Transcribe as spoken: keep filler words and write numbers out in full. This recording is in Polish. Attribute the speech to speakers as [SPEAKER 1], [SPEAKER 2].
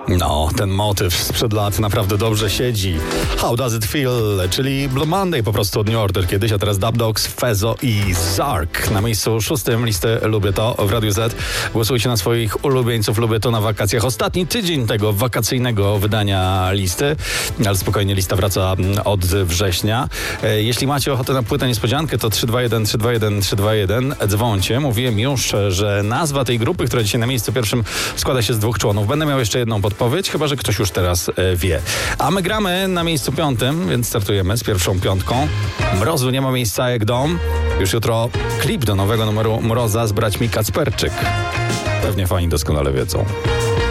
[SPEAKER 1] No, ten motyw sprzed lat naprawdę dobrze siedzi. How Does It Feel, czyli Blue Monday po prostu od New Order kiedyś, a teraz Dub Dogs, Fezo i Zark. Na miejscu szóstym listy Lubię To w Radiu Z. Głosujcie na swoich ulubieńców Lubię To na wakacjach. Ostatni tydzień tego wakacyjnego wydania listy, ale spokojnie, lista wraca od września. Jeśli macie ochotę na płytę niespodziankę, to trzy dwa jeden trzy dwa jeden trzy dwa jeden. Dzwońcie. Mówiłem już, że nazwa tej grupy, która dzisiaj na miejscu pierwszym składa się z dwóch członów. Będę miał jeszcze jedną podpowiedź, chyba że ktoś już teraz e, wie. A my gramy na miejscu piątym, więc startujemy z pierwszą piątką. Mrozu nie ma miejsca jak dom. Już jutro klip do nowego numeru Mroza z braćmi Kacperczyk. Pewnie fani doskonale wiedzą.